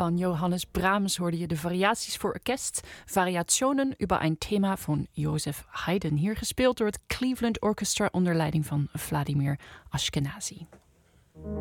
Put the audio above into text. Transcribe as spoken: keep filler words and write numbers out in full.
Van Johannes Brahms hoorde je de variaties voor orkest, Variationen über ein Thema van Joseph Haydn, hier gespeeld door het Cleveland Orchestra onder leiding van Vladimir Ashkenazy.